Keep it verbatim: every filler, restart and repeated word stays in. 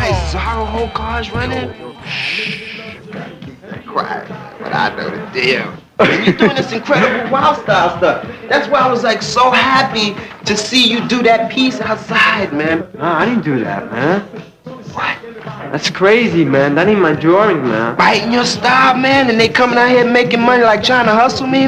nice Zorro whole cars running. Quiet, but I know the deal. And you're doing this incredible wild style stuff. That's why I was like so happy to see you do that piece outside, man. No, I didn't do that, man. What? That's crazy, man. That ain't my drawing, man. Biting your style, man, and they coming out here making money like trying to hustle me,